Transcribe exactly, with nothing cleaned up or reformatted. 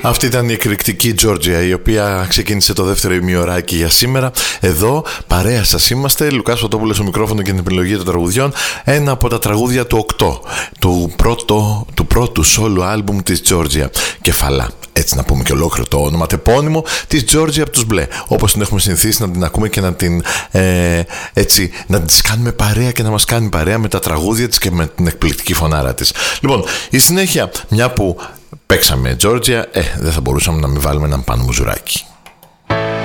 Αυτή ήταν η εκρηκτική Georgia, η οποία ξεκίνησε το δεύτερο ημιωράκι για σήμερα. Εδώ παρέα σας είμαστε, Λουκάς Φωτόπουλος στο μικρόφωνο και την επιλογή των τραγουδιών. Ένα από τα τραγούδια του οκτώ, του πρώτου, του πρώτου solo άλμπουμ της Georgia. Κεφαλά, έτσι να πούμε και ολόκληρο το ονοματεπώνυμο της Georgia από τους Μπλε. Όπως την έχουμε συνηθίσει να την ακούμε και να την ε, έτσι, να τις κάνουμε παρέα και να μας κάνει παρέα με τα τραγούδια της και με την εκπληκτική φωνάρα της. Λοιπόν, η συνέχεια, μια που παίξαμε Georgia, ε, δεν θα μπορούσαμε να μην βάλουμε έναν Πάνο Μουζουράκι.